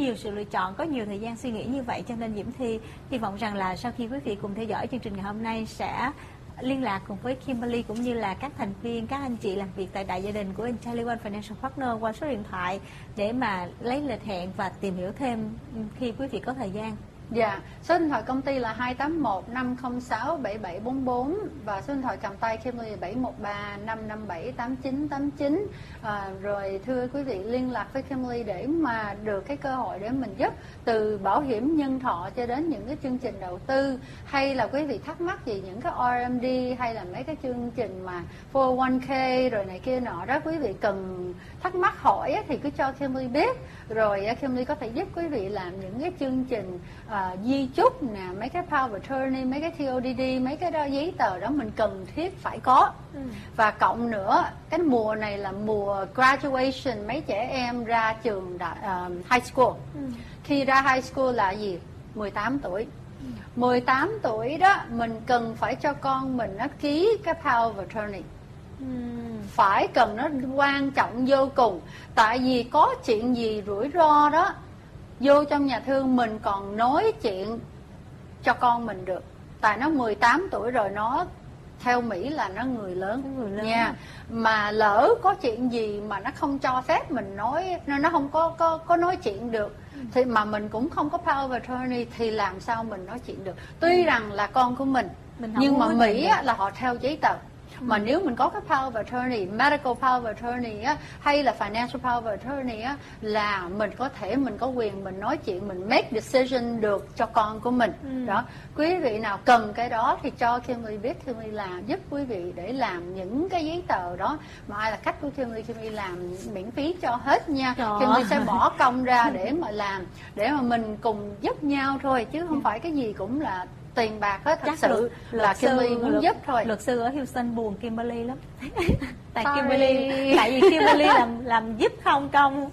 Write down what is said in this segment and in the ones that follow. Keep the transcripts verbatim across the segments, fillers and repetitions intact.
nhiều sự lựa chọn, có nhiều thời gian suy nghĩ như vậy, cho nên Diễm Thi hy vọng rằng là sau khi quý vị cùng theo dõi chương trình ngày hôm nay sẽ liên lạc cùng với Kimberly cũng như là các thành viên, các anh chị làm việc tại đại gia đình của IntelliOne Financial Partner qua số điện thoại để mà lấy lịch hẹn và tìm hiểu thêm khi quý vị có thời gian. Dạ, số điện thoại công ty là hai tám một năm không sáu bảy bảy bốn bốn và số điện thoại cầm tay Kimberly là bảy một ba năm năm bảy tám chín tám chín. À, rồi thưa quý vị, liên lạc với Kimberly để mà được cái cơ hội để mình giúp từ bảo hiểm nhân thọ cho đến những cái chương trình đầu tư, hay là quý vị thắc mắc gì những cái R M D hay là mấy cái chương trình mà four oh one k rồi này kia nọ đó, quý vị cần thắc mắc hỏi thì cứ cho Kimberly biết, rồi Kimberly có thể giúp quý vị làm những cái chương trình à, di chúc nè, mấy cái power of attorney, mấy cái T O D D, mấy cái đó, giấy tờ đó mình cần thiết phải có. ừ. Và cộng nữa, cái mùa này là mùa graduation, mấy trẻ em ra trường đại, uh, high school. ừ. Khi ra high school là gì? mười tám tuổi. ừ. mười tám tuổi đó mình cần phải cho con mình nó ký cái power of attorney. ừ. Phải cần, nó quan trọng vô cùng. Tại vì có chuyện gì rủi ro đó, vô trong nhà thương mình còn nói chuyện cho con mình được. Tại nó mười tám tuổi rồi, nó theo Mỹ là nó người lớn, người lớn nha. Mà lỡ có chuyện gì mà nó không cho phép mình nói, nó không có có có nói chuyện được, ừ. thì mà mình cũng không có power of attorney thì làm sao mình nói chuyện được. Tuy ừ. rằng là con của mình, mình nhưng mà Mỹ á, là họ theo giấy tờ. Mà nếu mình có cái power of attorney, medical power of attorney á, hay là financial power of attorney á, là mình có thể, mình có quyền mình nói chuyện, mình make decision được cho con của mình. ừ. Đó, quý vị nào cần cái đó thì cho Kimberly biết, Kimberly làm giúp quý vị để làm những cái giấy tờ đó. Mà ai là khách của Kimberly, Kimberly làm miễn phí cho hết nha. Đó. Kimberly sẽ bỏ công ra để mà làm, để mà mình cùng giúp nhau thôi, chứ không phải cái gì cũng là tiền bạc hết. Thật chắc sự luật, là luật Kimberly muốn luật, giúp thôi. Luật sư ở Houston buồn Kimberly lắm. Tại Sorry. Kimberly, tại vì Kimberly làm làm giúp không công.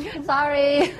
Sorry.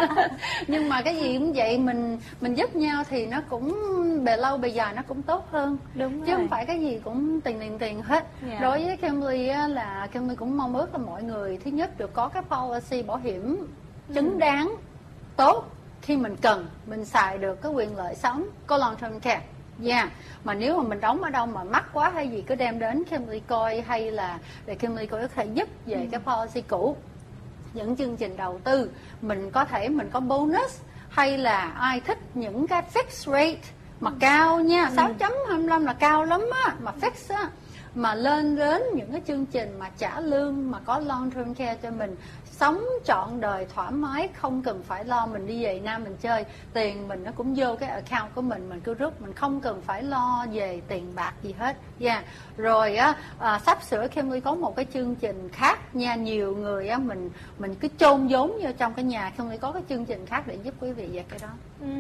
Nhưng mà cái gì cũng vậy, mình mình giúp nhau thì nó cũng bề lâu bề dài nó cũng tốt hơn. Đúng chứ rồi. Không phải cái gì cũng tiền tiền tiền hết. Yeah. Đối với Kimberly á, là Kimberly cũng mong ước là mọi người thứ nhất được có cái policy bảo hiểm xứng đáng, tốt. Khi mình cần, mình xài được cái quyền lợi sống, có long term care. Yeah. Mà nếu mà mình đóng ở đâu mà mắc quá hay gì, cứ đem đến Kimberly coi, hay là để Kimberly coi có thể giúp về ừ. cái policy cũ. Những chương trình đầu tư, mình có thể mình có bonus, hay là ai thích những cái fixed rate mà ừ. cao nha, ừ. sáu chấm hai mươi lăm là cao lắm á, mà fix á. Mà lên đến những cái chương trình mà trả lương mà có long term care cho mình, sống trọn đời thoải mái, không cần phải lo mình đi về Nam mình chơi, tiền mình nó cũng vô cái account của mình, mình cứ rút, mình không cần phải lo về tiền bạc gì hết. Yeah. Rồi á, à, sắp sửa Kimberly có một cái chương trình khác nha, nhiều người á, mình mình cứ chôn vốn vô trong cái nhà, Kimberly có cái chương trình khác để giúp quý vị về cái đó.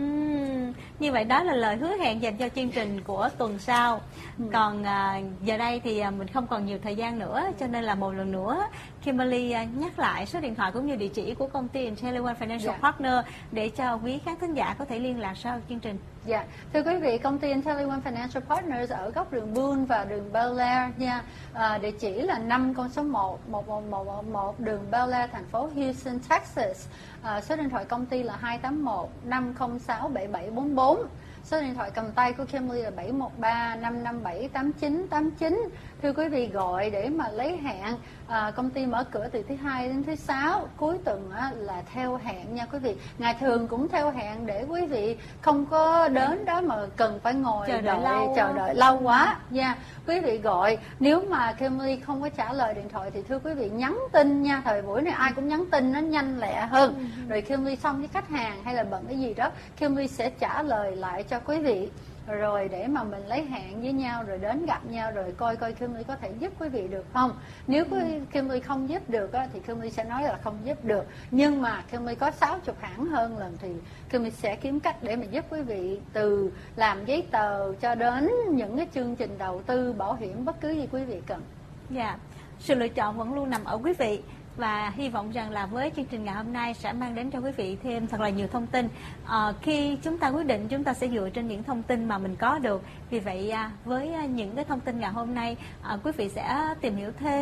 Uhm, như vậy đó là lời hứa hẹn dành cho chương trình của tuần sau. ừ. Còn à, giờ đây thì à, mình không còn nhiều thời gian nữa, cho nên là một lần nữa Kimberly à, nhắc lại số điện thoại cũng như địa chỉ của công ty IntelliOne Financial yeah. Partner để cho quý khán thính giả có thể liên lạc sau chương trình. Dạ, yeah. Thưa quý vị, công ty IntelliOne Financial Partners ở góc đường Boone và đường Bel Air nha. À, địa chỉ là năm con số một, một một một một một đường Bel Air, thành phố Houston, Texas. À, số điện thoại công ty là hai tám một năm không sáu bảy bảy bốn bốn. Số điện thoại cầm tay của Kimberly là bảy một ba năm năm bảy tám chín tám chín. Thưa quý vị, gọi để mà lấy hẹn. À, công ty mở cửa từ thứ hai đến thứ sáu, cuối tuần á, là theo hẹn nha quý vị. Ngày thường cũng theo hẹn để quý vị không có đến đó mà cần phải ngồi chờ đợi, đợi lâu chờ đợi lâu quá nha. Yeah. Quý vị gọi, nếu mà Kimberly không có trả lời điện thoại thì thưa quý vị nhắn tin nha. Thời buổi này ai cũng nhắn tin, nó nhanh lẹ hơn. ừ. Rồi Kimberly xong với khách hàng hay là bận cái gì đó, Kimberly sẽ trả lời lại cho quý vị, rồi để mà mình lấy hẹn với nhau, rồi đến gặp nhau, rồi coi coi Kimberly có thể giúp quý vị được không. Nếu ừ. Kimberly không giúp được á, thì Kimberly sẽ nói là không giúp được. Nhưng mà Kimberly có sáu mươi hãng hơn lần thì Kimberly sẽ kiếm cách để mà giúp quý vị, từ làm giấy tờ cho đến những cái chương trình đầu tư, bảo hiểm, bất cứ gì quý vị cần. Dạ, yeah. Sự lựa chọn vẫn luôn nằm ở quý vị. Và hy vọng rằng là với chương trình ngày hôm nay sẽ mang đến cho quý vị thêm thật là nhiều thông tin. à, Khi chúng ta quyết định, chúng ta sẽ dựa trên những thông tin mà mình có được. Vì vậy à, với những cái thông tin ngày hôm nay, à, quý vị sẽ tìm hiểu thêm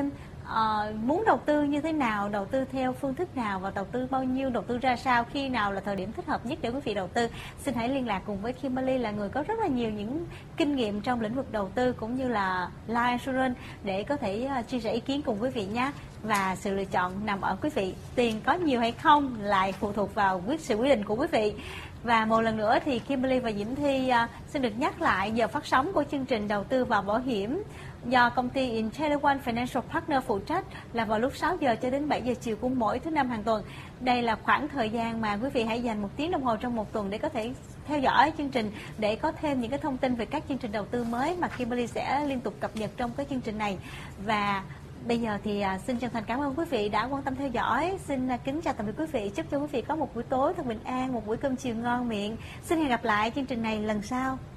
uh, muốn đầu tư như thế nào, đầu tư theo phương thức nào và đầu tư bao nhiêu, đầu tư ra sao, khi nào là thời điểm thích hợp nhất để quý vị đầu tư, xin hãy liên lạc cùng với Kimberly, là người có rất là nhiều những kinh nghiệm trong lĩnh vực đầu tư cũng như là life insurance, để có thể uh, chia sẻ ý kiến cùng quý vị nhé. Và sự lựa chọn nằm ở quý vị, tiền có nhiều hay không lại phụ thuộc vào quyết sự quyết định của quý vị. Và một lần nữa thì Kimberly và Diễm Thi uh, xin được nhắc lại giờ phát sóng của chương trình đầu tư vào bảo hiểm do công ty IntelliOne Financial Partner phụ trách là vào lúc sáu giờ cho đến bảy giờ chiều của mỗi thứ năm hàng tuần. Đây là khoảng thời gian mà quý vị hãy dành một tiếng đồng hồ trong một tuần để có thể theo dõi chương trình, để có thêm những cái thông tin về các chương trình đầu tư mới mà Kimberly sẽ liên tục cập nhật trong cái chương trình này. Và bây giờ thì à, xin chân thành cảm ơn quý vị đã quan tâm theo dõi. Xin à, kính chào tạm biệt quý vị. Chúc cho quý vị có một buổi tối thật bình an, một buổi cơm chiều ngon miệng. Xin hẹn gặp lại chương trình này lần sau.